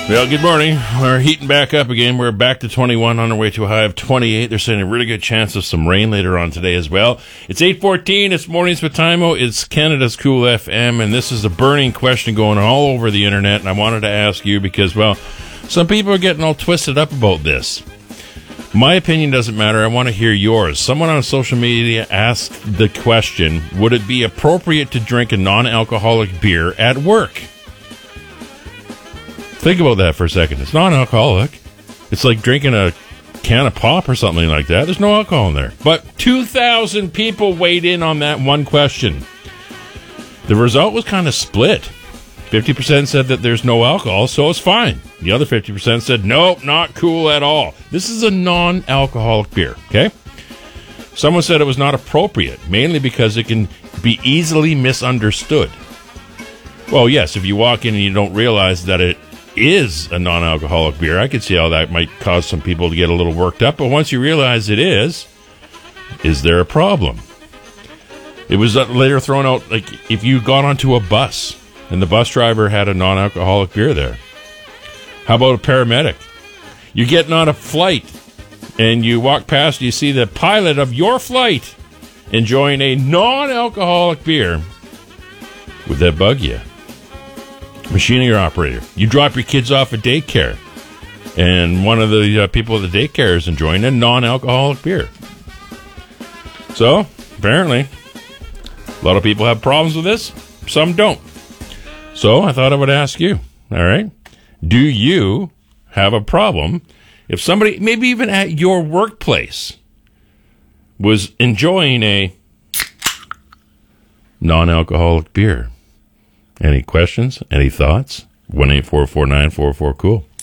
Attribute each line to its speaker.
Speaker 1: Well, good morning. We're heating back up again. We're back to 21 on our way to a high of 28. They're saying a really good chance of some rain later on today as well. It's 8:14. It's Mornings with Timo. It's Canada's Cool FM, and this is a burning question going all over the internet, and I wanted to ask you because, well, some people are getting all twisted up about this. My opinion doesn't matter. I want to hear yours. Someone on social media asked the question, would it be appropriate to drink a non-alcoholic beer at work? Think about that for a second. It's non-alcoholic. It's like drinking a can of pop or something like that. There's no alcohol in there. But 2,000 people weighed in on that one question. The result was kind of split. 50% said that there's no alcohol, so it's fine. The other 50% said, nope, not cool at all. This is a non-alcoholic beer, okay? Someone said it was not appropriate, mainly because it can be easily misunderstood. Well, yes, if you walk in and you don't realize that it is a non-alcoholic beer, I could see how that might cause some people to get a little worked up. But once you realize it is there a problem? It was later thrown out, like if you got onto a bus and the bus driver had a non-alcoholic beer there. How about a paramedic? You're getting on a flight and you walk past, you see the pilot of your flight enjoying a non-alcoholic beer. Would that bug you? Machinery operator. You drop your kids off at daycare, and one of the people at the daycare is enjoying a non-alcoholic beer. So, apparently, a lot of people have problems with this. Some don't. So, I thought I would ask you, all right? Do you have a problem if somebody, maybe even at your workplace, was enjoying a non-alcoholic beer? Any questions? Any thoughts? 1-844-944-COOL.